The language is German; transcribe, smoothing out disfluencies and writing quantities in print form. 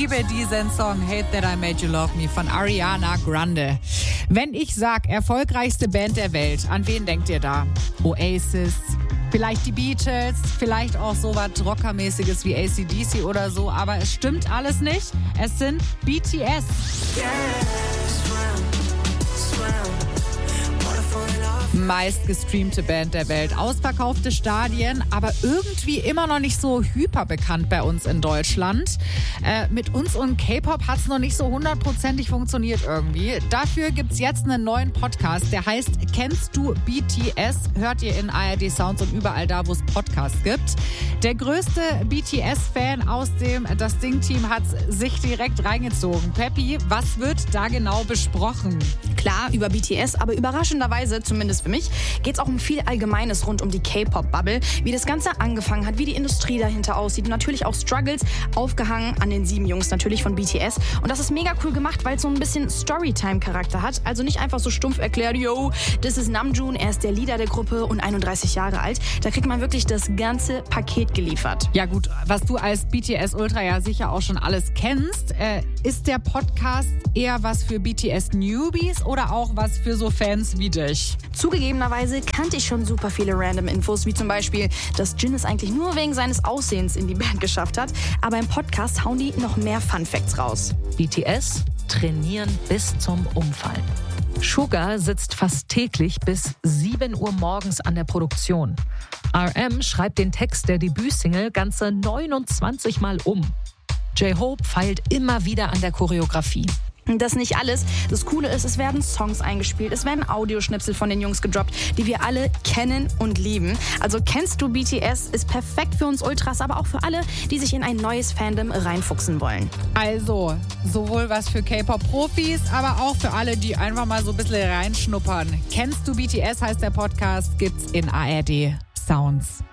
liebe diesen Song Hate That I Made You Love Me von Ariana Grande. Wenn ich sag, erfolgreichste Band der Welt, an wen denkt ihr da? Oasis, vielleicht die Beatles, vielleicht auch so was Rockermäßiges wie AC/DC oder so, aber es stimmt alles nicht. Es sind BTS. Meist gestreamte Band der Welt, ausverkaufte Stadien, aber irgendwie immer noch nicht so hyperbekannt bei uns in Deutschland. Mit uns und K-Pop hat es noch nicht so 100%ig funktioniert irgendwie. Dafür gibt es jetzt einen neuen Podcast, der heißt Kennst du BTS? Hört ihr in ARD Sounds und überall da, wo es Podcasts gibt. Der größte BTS-Fan aus dem Das Ding-Team hat sich direkt reingezogen. Peppi, was wird da genau besprochen? Klar, über BTS, aber überraschenderweise, zumindest für mich, geht es auch um viel Allgemeines rund um die K-Pop-Bubble, wie das Ganze angefangen hat, wie die Industrie dahinter aussieht und natürlich auch Struggles, aufgehangen an den 7 Jungs natürlich von BTS. Und das ist mega cool gemacht, weil es so ein bisschen Storytime-Charakter hat. Also nicht einfach so stumpf erklärt, yo, das ist Namjoon, er ist der Leader der Gruppe und 31 Jahre alt. Da kriegt man wirklich das ganze Paket geliefert. Ja gut, was du als BTS-Ultra ja sicher auch schon alles kennst, ist der Podcast eher was für BTS-Newbies oder auch was für so Fans wie dich? Zugegebenerweise kannte ich schon super viele random Infos, wie zum Beispiel, dass Jin es eigentlich nur wegen seines Aussehens in die Band geschafft hat. Aber im Podcast hauen die noch mehr Fun-Facts raus. BTS trainieren bis zum Umfallen. Suga sitzt fast täglich bis 7 Uhr morgens an der Produktion. RM schreibt den Text der Debütsingle ganze 29 Mal um. J-Hope feilt immer wieder an der Choreografie. Das nicht alles. Das Coole ist, es werden Songs eingespielt, es werden Audioschnipsel von den Jungs gedroppt, die wir alle kennen und lieben. Also Kennst du BTS ist perfekt für uns Ultras, aber auch für alle, die sich in ein neues Fandom reinfuchsen wollen. Also, sowohl was für K-Pop-Profis, aber auch für alle, die einfach mal so ein bisschen reinschnuppern. Kennst du BTS heißt der Podcast, gibt's in ARD Sounds.